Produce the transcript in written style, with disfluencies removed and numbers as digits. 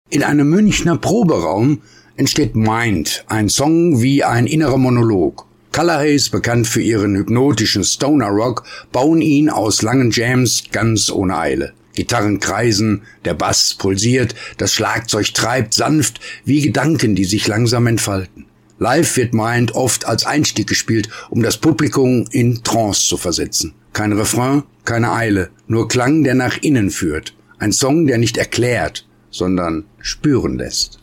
In einem Münchner Proberaum entsteht Mind, ein Song wie ein innerer Monolog. Color Haze, bekannt für ihren hypnotischen Stoner Rock, bauen ihn aus langen Jams ganz ohne Eile. Gitarren kreisen, der Bass pulsiert, das Schlagzeug treibt sanft wie Gedanken, die sich langsam entfalten. Live wird Mind oft als Einstieg gespielt, um das Publikum in Trance zu versetzen. Kein Refrain, keine Eile, nur Klang, der nach innen führt. Ein Song, der nicht erklärt, sondern spüren lässt.